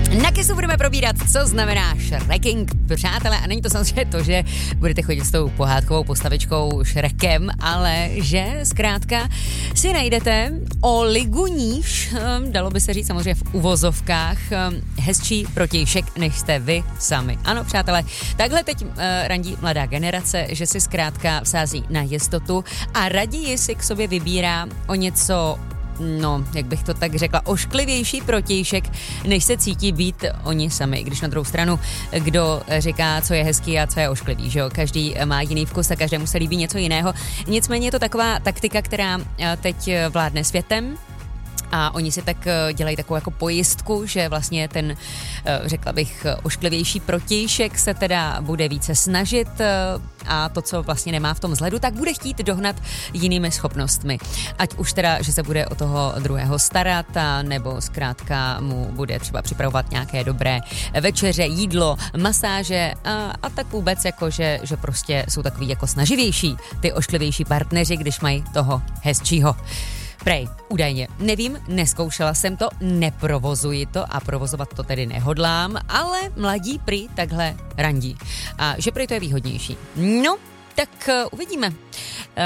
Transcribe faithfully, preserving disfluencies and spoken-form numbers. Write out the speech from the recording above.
Na Kissu budeme probírat, co znamená Shreking, přátelé, a není to samozřejmě to, že budete chodit s tou pohádkovou postavičkou Shrekem, ale že zkrátka si najdete o ligu níž, dalo by se říct samozřejmě v uvozovkách, hezčí protějšek, než jste vy sami. Ano, přátelé, takhle teď uh, randí mladá generace, že si zkrátka vsází na jistotu a raději si k sobě vybírá o něco, no, jak bych to tak řekla, ošklivější protějšek, než se cítí být oni sami. Když na druhou stranu, kdo říká, co je hezký a co je ošklivý, že jo? Každý má jiný vkus a každému se líbí něco jiného. Nicméně je to taková taktika, která teď vládne světem. A oni si tak dělají takovou jako pojistku, že vlastně ten, řekla bych, ošklivější protějšek se teda bude více snažit a to, co vlastně nemá v tom vzhledu, tak bude chtít dohnat jinými schopnostmi. Ať už teda, že se bude o toho druhého starat, a nebo zkrátka mu bude třeba připravovat nějaké dobré večeře, jídlo, masáže a, a tak vůbec jako, že, že prostě jsou takový jako snaživější ty ošklivější partneři, když mají toho hezčího. Prej, údajně, nevím, neskoušela jsem to, neprovozuji to a provozovat to tedy nehodlám, ale mladí prý takhle randí. A že prej to je výhodnější. No, tak uh, uvidíme. Uh,